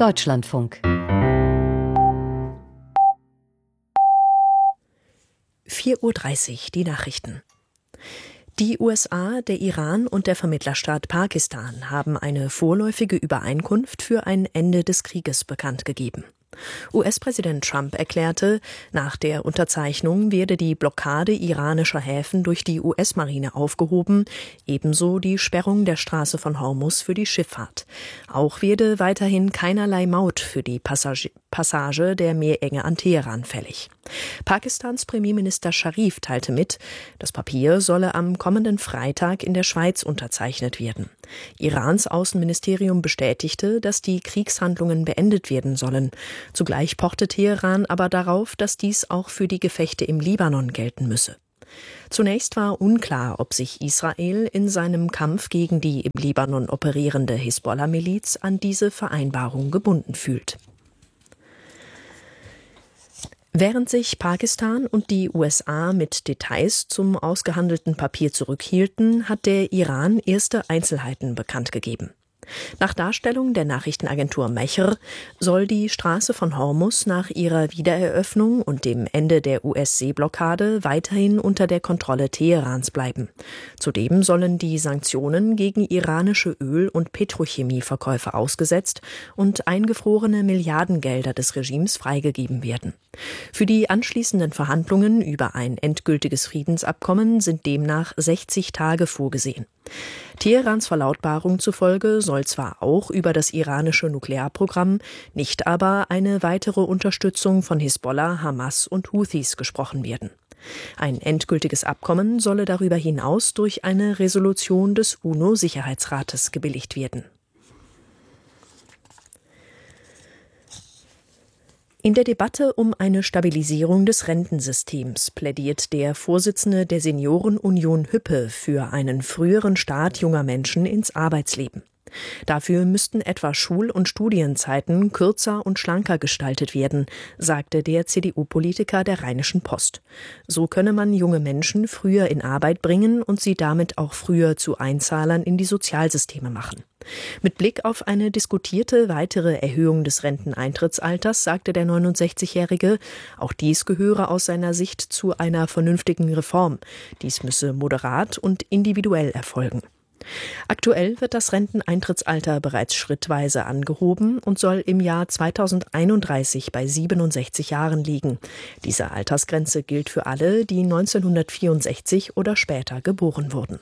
Deutschlandfunk. 4:30 Uhr, die Nachrichten. Die USA, der Iran und der Vermittlerstaat Pakistan haben eine vorläufige Übereinkunft für ein Ende des Krieges bekannt gegeben. US-Präsident Trump erklärte, nach der Unterzeichnung werde die Blockade iranischer Häfen durch die US-Marine aufgehoben, ebenso die Sperrung der Straße von Hormuz für die Schifffahrt. Auch werde weiterhin keinerlei Maut für die Passage der Meerenge an Teheran fällig. Pakistans Premierminister Scharif teilte mit, das Papier solle am kommenden Freitag in der Schweiz unterzeichnet werden. Irans Außenministerium bestätigte, dass die Kriegshandlungen beendet werden sollen. Zugleich pochte Teheran aber darauf, dass dies auch für die Gefechte im Libanon gelten müsse. Zunächst war unklar, ob sich Israel in seinem Kampf gegen die im Libanon operierende Hisbollah-Miliz an diese Vereinbarung gebunden fühlt. Während sich Pakistan und die USA mit Details zum ausgehandelten Papier zurückhielten, hat der Iran erste Einzelheiten bekannt gegeben. Nach Darstellung der Nachrichtenagentur Mehr soll die Straße von Hormuz nach ihrer Wiedereröffnung und dem Ende der US-Seeblockade weiterhin unter der Kontrolle Teherans bleiben. Zudem sollen die Sanktionen gegen iranische Öl- und Petrochemieverkäufe ausgesetzt und eingefrorene Milliardengelder des Regimes freigegeben werden. Für die anschließenden Verhandlungen über ein endgültiges Friedensabkommen sind demnach 60 Tage vorgesehen. Teherans Verlautbarung zufolge soll zwar auch über das iranische Nuklearprogramm, nicht aber eine weitere Unterstützung von Hisbollah, Hamas und Houthis gesprochen werden. Ein endgültiges Abkommen solle darüber hinaus durch eine Resolution des UNO-Sicherheitsrates gebilligt werden. In der Debatte um eine Stabilisierung des Rentensystems plädiert der Vorsitzende der Seniorenunion Hüppe für einen früheren Start junger Menschen ins Arbeitsleben. Dafür müssten etwa Schul- und Studienzeiten kürzer und schlanker gestaltet werden, sagte der CDU-Politiker der Rheinischen Post. So könne man junge Menschen früher in Arbeit bringen und sie damit auch früher zu Einzahlern in die Sozialsysteme machen. Mit Blick auf eine diskutierte weitere Erhöhung des Renteneintrittsalters sagte der 69-Jährige, auch dies gehöre aus seiner Sicht zu einer vernünftigen Reform. Dies müsse moderat und individuell erfolgen. Aktuell wird das Renteneintrittsalter bereits schrittweise angehoben und soll im Jahr 2031 bei 67 Jahren liegen. Diese Altersgrenze gilt für alle, die 1964 oder später geboren wurden.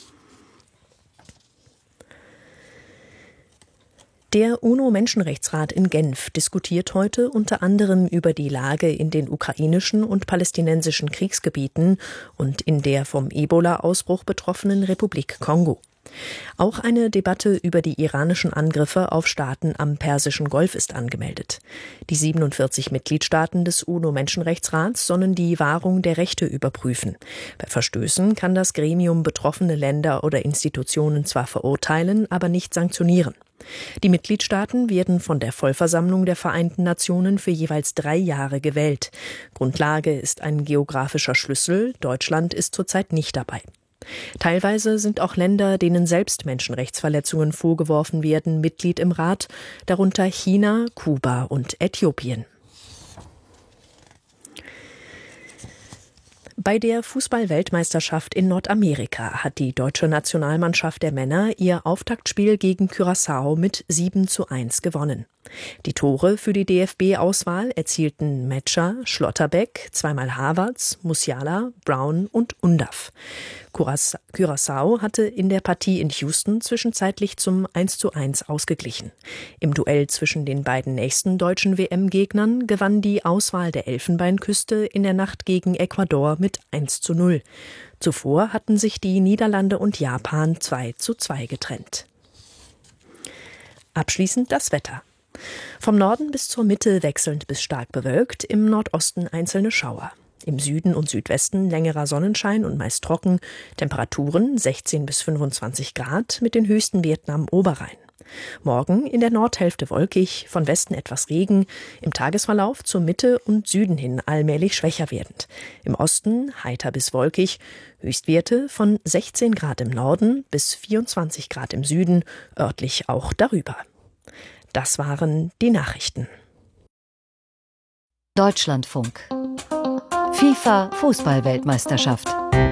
Der UNO-Menschenrechtsrat in Genf diskutiert heute unter anderem über die Lage in den ukrainischen und palästinensischen Kriegsgebieten und in der vom Ebola-Ausbruch betroffenen Republik Kongo. Auch eine Debatte über die iranischen Angriffe auf Staaten am Persischen Golf ist angemeldet. Die 47 Mitgliedstaaten des UNO-Menschenrechtsrats sollen die Wahrung der Rechte überprüfen. Bei Verstößen kann das Gremium betroffene Länder oder Institutionen zwar verurteilen, aber nicht sanktionieren. Die Mitgliedstaaten werden von der Vollversammlung der Vereinten Nationen für jeweils 3 Jahre gewählt. Grundlage ist ein geografischer Schlüssel. Deutschland ist zurzeit nicht dabei. Teilweise sind auch Länder, denen selbst Menschenrechtsverletzungen vorgeworfen werden, Mitglied im Rat, darunter China, Kuba und Äthiopien. Bei der Fußball-Weltmeisterschaft in Nordamerika hat die deutsche Nationalmannschaft der Männer ihr Auftaktspiel gegen Curaçao mit 7:1 gewonnen. Die Tore für die DFB-Auswahl erzielten Metscher, Schlotterbeck, zweimal Havertz, Musiala, Brown und Undav. Curaçao hatte in der Partie in Houston zwischenzeitlich zum 1:1 ausgeglichen. Im Duell zwischen den beiden nächsten deutschen WM-Gegnern gewann die Auswahl der Elfenbeinküste in der Nacht gegen Ecuador mit 1:0. Zuvor hatten sich die Niederlande und Japan 2:2 getrennt. Abschließend das Wetter. Vom Norden bis zur Mitte wechselnd bis stark bewölkt, im Nordosten einzelne Schauer. Im Süden und Südwesten längerer Sonnenschein und meist trocken, Temperaturen 16 bis 25 Grad mit den höchsten Werten am Oberrhein. Morgen in der Nordhälfte wolkig, von Westen etwas Regen, im Tagesverlauf zur Mitte und Süden hin allmählich schwächer werdend. Im Osten heiter bis wolkig, Höchstwerte von 16 Grad im Norden bis 24 Grad im Süden, örtlich auch darüber. Das waren die Nachrichten. Deutschlandfunk. FIFA Fußball-Weltmeisterschaft.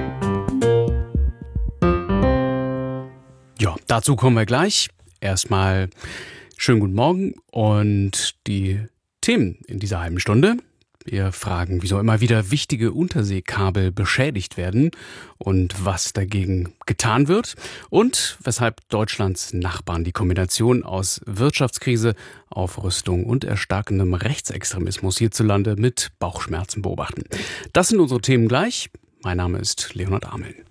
Ja, dazu kommen wir gleich. Erstmal schönen guten Morgen und die Themen in dieser halben Stunde. Wir fragen, wieso immer wieder wichtige Unterseekabel beschädigt werden und was dagegen getan wird und weshalb Deutschlands Nachbarn die Kombination aus Wirtschaftskrise, Aufrüstung und erstarkendem Rechtsextremismus hierzulande mit Bauchschmerzen beobachten. Das sind unsere Themen gleich. Mein Name ist Leonhard Ameln.